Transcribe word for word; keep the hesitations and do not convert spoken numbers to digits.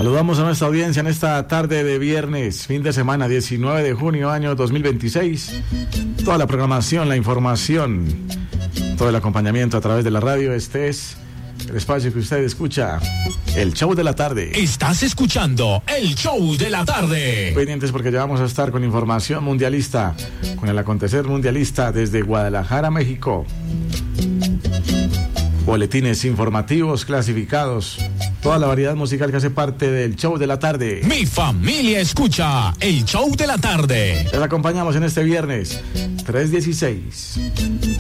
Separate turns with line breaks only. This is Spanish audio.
Saludamos a nuestra audiencia en esta tarde de viernes, fin de semana, diecinueve de junio, año dos mil veintiséis. Toda la programación, la información, todo el acompañamiento a través de la radio. Este es el espacio que usted escucha, el show de la tarde.
Estás escuchando el show de la tarde.
Pendientes porque ya vamos a estar con información mundialista, con el acontecer mundialista desde Guadalajara, México. Boletines informativos clasificados, toda la variedad musical que hace parte del show de la tarde.
Mi familia escucha el show de la tarde.
Les acompañamos en este viernes tres dieciséis.